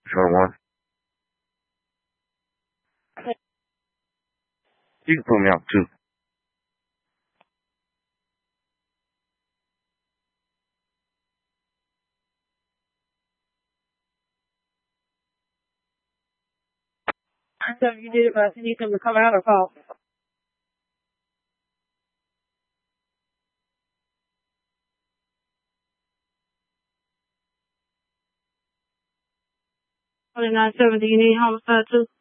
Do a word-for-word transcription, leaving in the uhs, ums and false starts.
Short one. You can put me out too. So you did it, but I need them to come out or fall. twenty-nine seventy, you need homicide too?